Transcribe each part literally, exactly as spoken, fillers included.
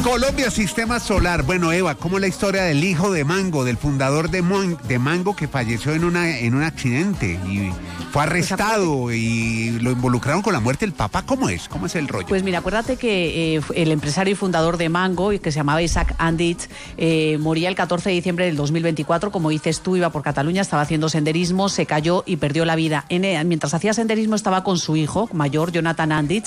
Colombia Sistema Solar. Bueno, Eva, ¿cómo es la historia del hijo de Mango, del fundador de, Mon de Mango, que falleció en, una, en un accidente y fue arrestado y lo involucraron con la muerte del papá? ¿Cómo es? ¿Cómo es el rollo? Pues mira, acuérdate que eh, el empresario y fundador de Mango, que se llamaba Isaac Andich, eh, moría el catorce de diciembre del dos mil veinticuatro. Como dices tú, iba por Cataluña, estaba haciendo senderismo, se cayó y perdió la vida. En, eh, mientras hacía senderismo estaba con su hijo mayor, Jonathan Andich,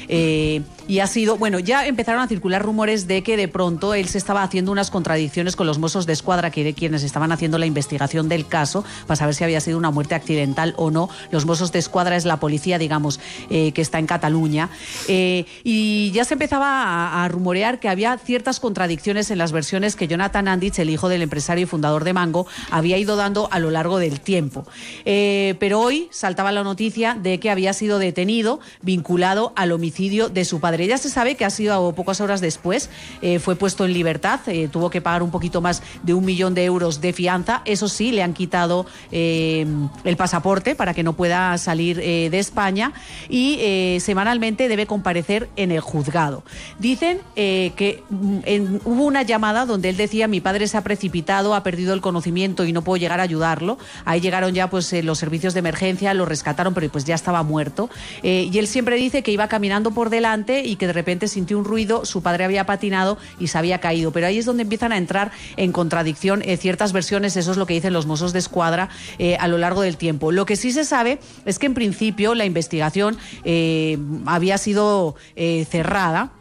eh, y ha sido, bueno, ya empezaron a circular rumores de que de pronto él se estaba haciendo unas contradicciones con los Mossos d'Esquadra, que quienes estaban haciendo la investigación del caso para saber si había sido una muerte accidental o no. Los Mossos d'Esquadra es la policía, digamos, eh, que está en Cataluña, eh, y ya se empezaba a, a rumorear que había ciertas contradicciones en las versiones que Jonathan Andich, el hijo del empresario y fundador de Mango, había ido dando a lo largo del tiempo. Eh, pero hoy saltaba la noticia de que había sido detenido vinculado al homicidio de su padre. Ya se sabe que ha sido pocas horas después, eh, fue puesto en libertad, eh, tuvo que pagar un poquito más de un millón de euros de fianza. Eso sí, le han quitado eh, el pasaporte para que no pueda salir eh, de España, y eh, semanalmente debe comparecer en el juzgado. Dicen eh, que en, hubo una llamada donde él decía: mi padre se ha precipitado, ha perdido el conocimiento y no puedo llegar a ayudarlo. Ahí llegaron ya pues eh, los servicios de emergencia, lo rescataron, pero pues ya estaba muerto. Eh, y él siempre dice que iba caminando por delante y que de repente sintió un ruido, su padre había patinado y se había caído. Pero ahí es donde empiezan a entrar en contradicción eh, ciertas versiones. Eso es lo que dicen los Mossos d'Esquadra eh, a lo largo del tiempo. Lo que sí se sabe es que en principio la investigación eh, había sido eh, cerrada.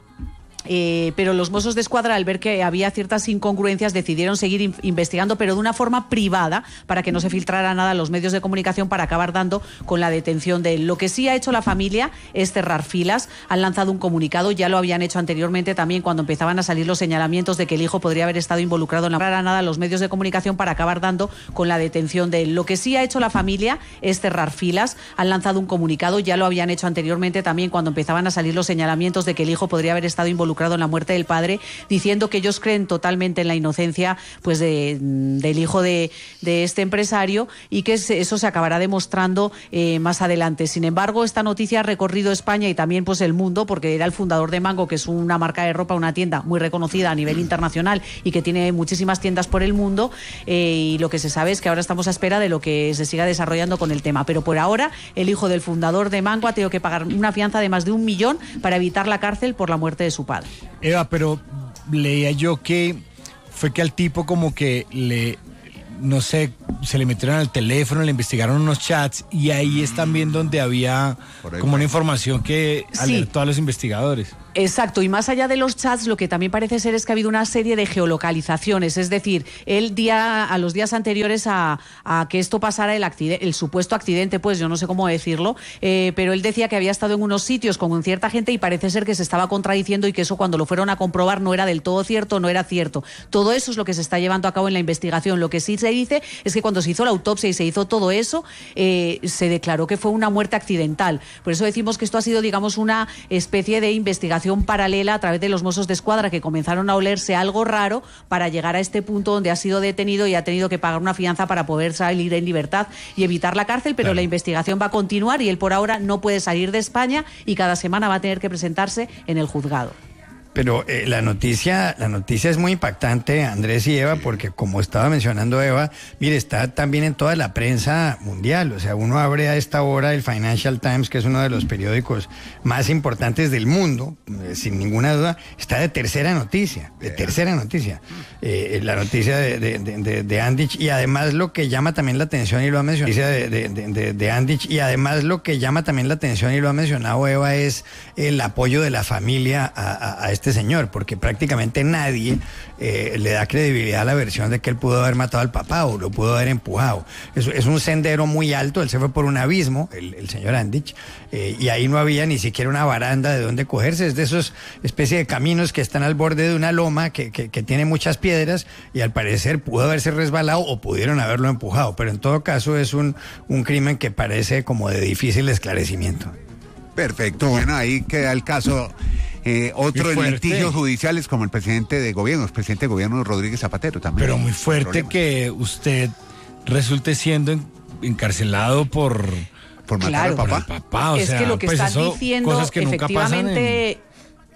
Eh, pero los Mossos d'Esquadra, al ver que había ciertas incongruencias, decidieron seguir in- investigando, pero de una forma privada, para que no se filtrara nada a los medios de comunicación, para acabar dando con la detención de él. Lo que sí ha hecho la familia es cerrar filas. Han lanzado un comunicado, ya lo habían hecho anteriormente también, cuando empezaban a salir los señalamientos de que el hijo podría haber estado involucrado en la nada a los medios de comunicación, para acabar dando con la detención de él. Lo que sí ha hecho la familia es cerrar filas. Han lanzado un comunicado, ya lo habían hecho anteriormente también, cuando empezaban a salir los señalamientos de que el hijo podría haber estado involucrado en la muerte del padre, diciendo que ellos creen totalmente en la inocencia pues de, del hijo de, de este empresario, y que eso se acabará demostrando eh, más adelante. Sin embargo, esta noticia ha recorrido España y también pues el mundo, porque era el fundador de Mango, que es una marca de ropa, una tienda muy reconocida a nivel internacional y que tiene muchísimas tiendas por el mundo, eh, y lo que se sabe es que ahora estamos a espera de lo que se siga desarrollando con el tema. Pero por ahora, el hijo del fundador de Mango ha tenido que pagar una fianza de más de un millón para evitar la cárcel por la muerte de su padre. Eva, pero leía yo que fue que al tipo como que le, no sé, se le metieron al teléfono, le investigaron unos chats, y ahí es también donde había como una información que alertó sí a los investigadores. Exacto, y más allá de los chats, lo que también parece ser es que ha habido una serie de geolocalizaciones. Es decir, el día, a los días anteriores a, a que esto pasara, el, accidente, el supuesto accidente, pues yo no sé cómo decirlo, eh, pero él decía que había estado en unos sitios con cierta gente, y parece ser que se estaba contradiciendo, y que eso, cuando lo fueron a comprobar, no era del todo cierto, no era cierto. Todo eso es lo que se está llevando a cabo en la investigación. Lo que sí se dice es que cuando se hizo la autopsia y se hizo todo eso, eh, se declaró que fue una muerte accidental. Por eso decimos que esto ha sido, digamos, una especie de investigación paralela a través de los Mossos d'Esquadra, que comenzaron a olerse algo raro para llegar a este punto donde ha sido detenido y ha tenido que pagar una fianza para poder salir en libertad y evitar la cárcel. Pero claro, la investigación va a continuar, y él por ahora no puede salir de España, y cada semana va a tener que presentarse en el juzgado. Pero eh, la noticia la noticia es muy impactante, Andrés y Eva, porque como estaba mencionando Eva, mire, está también en toda la prensa mundial. O sea, uno abre a esta hora el Financial Times, que es uno de los periódicos más importantes del mundo, eh, sin ninguna duda, está de tercera noticia, de tercera noticia. Eh, la noticia de, de, de, de Andich, y además lo que llama también la atención, y lo ha mencionado, de, de, de, de Andich, y además lo que llama también la atención, y lo ha mencionado Eva, es el apoyo de la familia a, a, a este señor, porque prácticamente nadie eh, le da credibilidad a la versión de que él pudo haber matado al papá o lo pudo haber empujado. Es, es un sendero muy alto, él se fue por un abismo, el, el señor Andich, eh, y ahí no había ni siquiera una baranda de donde cogerse. Es de esos especie de caminos que están al borde de una loma que, que, que tiene muchas piedras, y al parecer pudo haberse resbalado o pudieron haberlo empujado, pero en todo caso es un, un crimen que parece como de difícil esclarecimiento. Perfecto, bueno, ahí queda el caso. Eh, otro en litigios judiciales, como el presidente de gobierno, el presidente de gobierno Rodríguez Zapatero también. Pero muy fuerte que usted resulte siendo en, encarcelado por, por matar claro, al papá. Por el papá. O es sea, que lo que pues están eso, diciendo, cosas que efectivamente... nunca pasan en...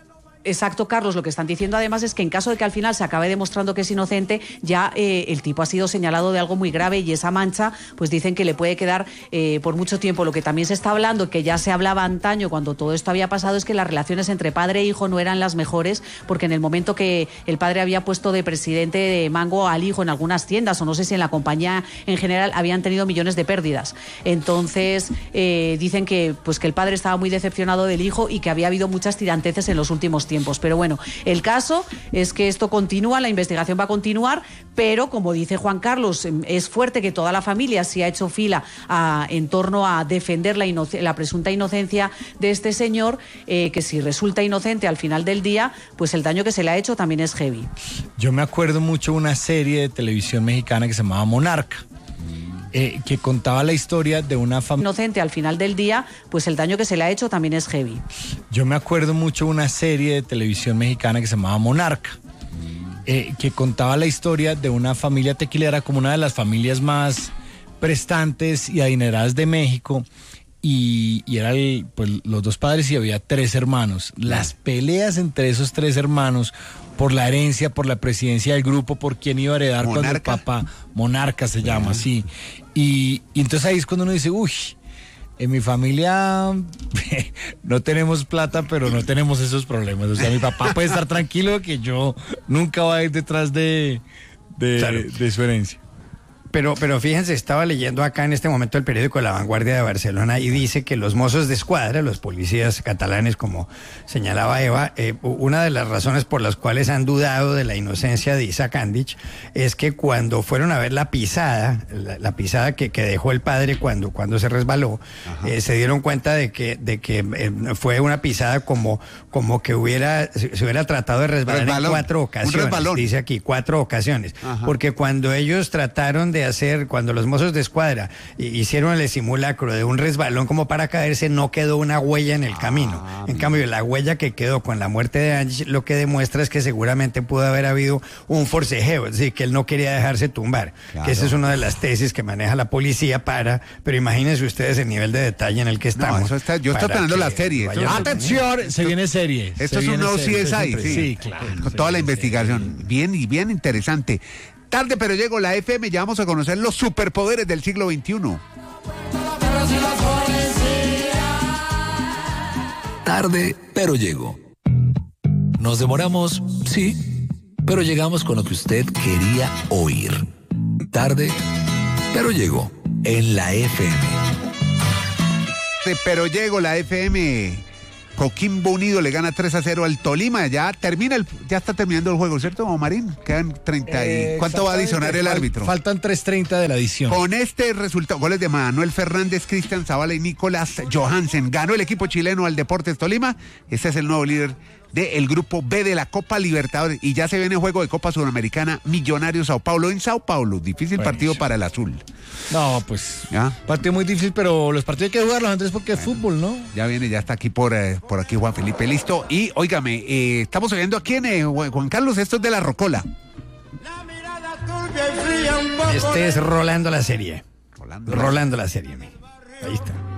Exacto, Carlos. Lo que están diciendo además es que en caso de que al final se acabe demostrando que es inocente, ya eh, el tipo ha sido señalado de algo muy grave y esa mancha, pues dicen que le puede quedar eh, por mucho tiempo. Lo que también se está hablando, que ya se hablaba antaño cuando todo esto había pasado, es que las relaciones entre padre e hijo no eran las mejores, porque en el momento que el padre había puesto de presidente de Mango al hijo en algunas tiendas, o no sé si en la compañía en general, habían tenido millones de pérdidas. Entonces, eh, dicen que, pues, que el padre estaba muy decepcionado del hijo y que había habido muchas tiranteces en los últimos tiempos. Pero bueno, el caso es que esto continúa, la investigación va a continuar, pero como dice Juan Carlos, es fuerte que toda la familia se ha hecho fila a, en torno a defender la, la presunta inocencia de este señor, eh, que si resulta inocente al final del día, pues el daño que se le ha hecho también es heavy. Yo me acuerdo mucho de una serie de televisión mexicana que se llamaba Monarca. Eh, que contaba la historia de una familia inocente al final del día, pues el daño que se le ha hecho también es heavy. Yo me acuerdo mucho de una serie de televisión mexicana que se llamaba Monarca, eh, que contaba la historia de una familia tequilera como una de las familias más prestantes y adineradas de México. Y, y eran pues, los dos padres y había tres hermanos. Las peleas entre esos tres hermanos por la herencia, por la presidencia del grupo, por quién iba a heredar cuando el papá, Monarca se llama así. Y, y entonces ahí es cuando uno dice, uy, en mi familia no tenemos plata, pero no tenemos esos problemas. O sea, mi papá puede estar tranquilo que yo nunca voy a ir detrás de, de, claro. de su herencia. Pero, pero fíjense, estaba leyendo acá en este momento el periódico La Vanguardia de Barcelona y dice que los mozos de escuadra, los policías catalanes, como señalaba Eva, eh, una de las razones por las cuales han dudado de la inocencia de Isaac Andich es que cuando fueron a ver la pisada, la, la pisada que, que dejó el padre cuando, cuando se resbaló, eh, se dieron cuenta de que, de que eh, fue una pisada como, como que hubiera, se, se hubiera tratado de resbalar resbalón, en cuatro ocasiones. Dice aquí, cuatro ocasiones. Ajá. Porque cuando ellos trataron de hacer, cuando los mozos de escuadra hicieron el simulacro de un resbalón como para caerse, no quedó una huella en el camino. Ah, en cambio, la huella que quedó con la muerte de Andich lo que demuestra es que seguramente pudo haber habido un forcejeo, es decir, que él no quería dejarse tumbar. Claro. Que esa es una de las tesis que maneja la policía para, pero imagínense ustedes el nivel de detalle en el que estamos. No, eso está, yo estoy esperando la serie. Atención, se, se viene serie. Esto se es un nuevo serie, C S I, sí, sí, claro. Con toda la investigación. Serie. Bien y bien interesante. Tarde pero llego la F M, ya vamos a conocer los superpoderes del siglo veintiuno. Tarde pero llego. Nos demoramos, sí, pero llegamos con lo que usted quería oír. Tarde pero llego en la F M. Tarde pero llego la F M. Coquimbo Unido le gana tres a cero al Tolima. Ya termina el, ya está terminando el juego, ¿cierto, Marín? Quedan treinta y... Eh, ¿Cuánto va a adicionar el árbitro? Faltan tres treinta de la adición. Con este resultado, goles de Manuel Fernández, Cristian Zavala y Nicolás Johansen. Ganó el equipo chileno al Deportes Tolima. Este es el nuevo líder del grupo B de la Copa Libertadores. Y ya se viene el juego de Copa Sudamericana Millonarios Sao Paulo en Sao Paulo. Difícil bueno, partido para el azul. No, pues, ¿ya? Partido muy difícil, pero los partidos hay que jugarlos, Andrés, porque bueno, es fútbol, ¿no? Ya viene, ya está aquí por, eh, por aquí Juan Felipe, listo. Y, óigame, eh, estamos oyendo aquí en eh, Juan Carlos, esto es de La Rocola. Este es Rolando la serie. Rolando, Rolando la serie, ahí está.